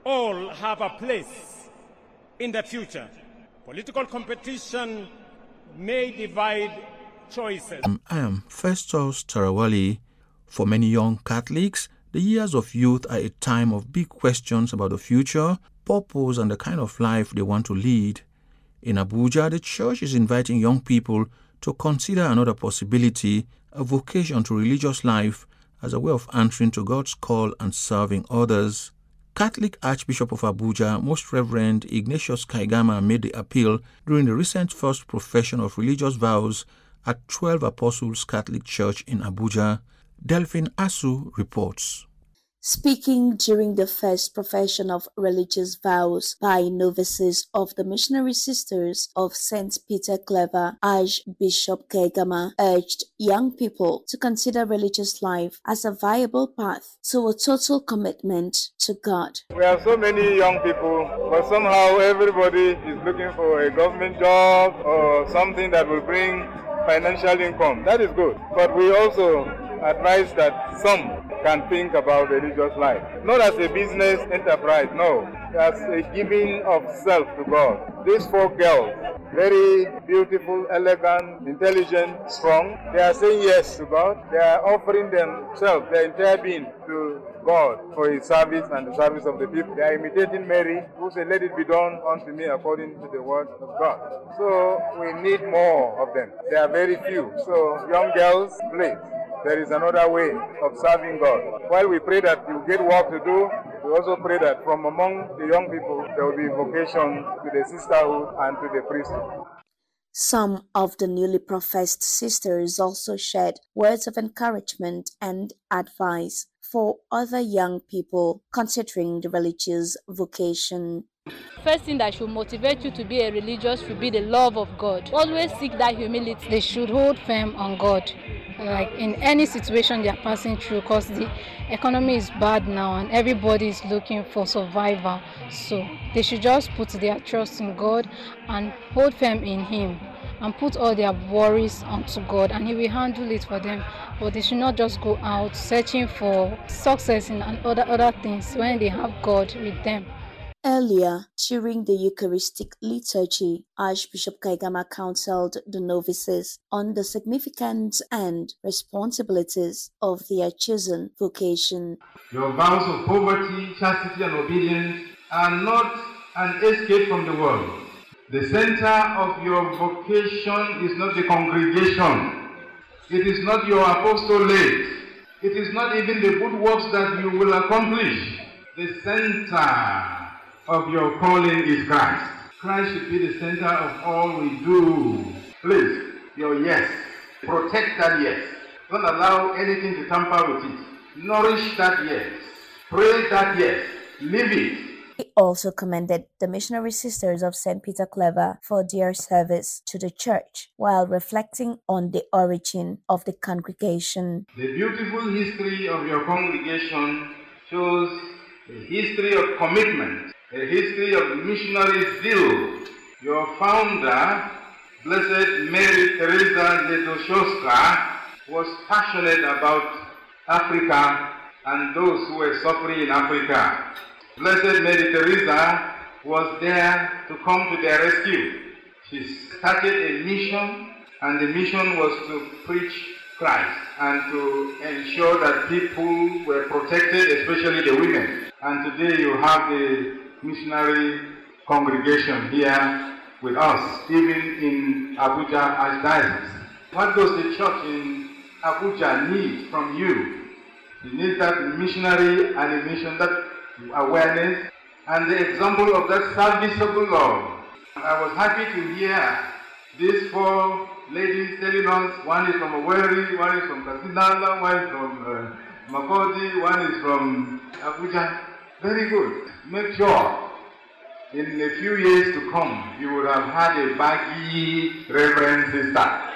all have a place in the future. Political competition may divide choices. I am Festus Tarawali. For many young Catholics, the years of youth are a time of big questions about the future, purpose, and the kind of life they want to lead. In Abuja, the church is inviting young people to consider another possibility, a vocation to religious life as a way of answering to God's call and serving others. Catholic Archbishop of Abuja, Most Reverend Ignatius Kaigama, made the appeal during the recent first profession of religious vows at 12 Apostles Catholic Church in Abuja. Delphine Asu reports. Speaking during the first profession of religious vows by novices of the Missionary Sisters of St. Peter Clever, Archbishop Kaigama urged young people to consider religious life as a viable path to a total commitment to God. We have so many young people, but somehow everybody is looking for a government job or something that will bring financial income. That is good, but we also advise that some can think about religious life, not as a business enterprise, no, as a giving of self to God. These 4 girls, very beautiful, elegant, intelligent, strong, they are saying yes to God. They are offering themselves, their entire being to God for His service and the service of the people. They are imitating Mary, who said, "Let it be done unto me according to the word of God." So we need more of them. They are very few. So young girls, please, there is another way of serving God. While we pray that you get work to do, we also pray that from among the young people, there will be vocation to the sisterhood and to the priesthood. Some of the newly professed sisters also shared words of encouragement and advice for other young people considering the religious vocation. First thing that should motivate you to be a religious should be the love of God. Always seek that humility. They should hold firm on God, like in any situation they are passing through, because the economy is bad now and everybody is looking for survival. So they should just put their trust in God and hold firm in Him and put all their worries onto God, and He will handle it for them. But they should not just go out searching for success in other things when they have God with them. Earlier, during the Eucharistic liturgy, Archbishop Kaigama counseled the novices on the significance and responsibilities of their chosen vocation. Your vows of poverty, chastity, and obedience are not an escape from the world. The center of your vocation is not the congregation. It is not your apostolate. It is not even the good works that you will accomplish. The center of your calling is Christ. Christ should be the center of all we do. Please, your yes. Protect that yes. Don't allow anything to tamper with it. Nourish that yes. Pray that yes. Live it. He also commended the Missionary Sisters of St. Peter Clever for their service to the church while reflecting on the origin of the congregation. The beautiful history of your congregation shows a history of commitment, a history of missionary zeal. Your founder, Blessed Mary Teresa Letoshoska, was passionate about Africa and those who were suffering in Africa. Blessed Mary Teresa was there to come to their rescue. She started a mission, and the mission was to preach Christ and to ensure that people were protected, especially the women. And today you have the missionary congregation here with us, even in Abuja Archdiocese. What does the church in Abuja need from you? You need that missionary animation, that awareness, and the example of that serviceable love. I was happy to hear these 4 ladies telling us, one is from Owerri, one is from Kasinala, one is from Makodi, one is from Abuja. Very good. Make sure in a few years to come, you would have had a baggy Reverend sister.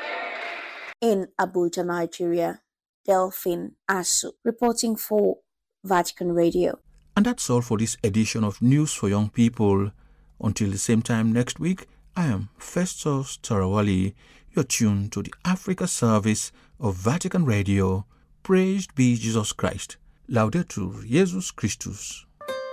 In Abuja, Nigeria, Delphine Asu, reporting for Vatican Radio. And that's all for this edition of News for Young People. Until the same time next week, I am Festus Tarawali. You're tuned to the Africa service of Vatican Radio. Praised be Jesus Christ. Laudetur Jesus Christus.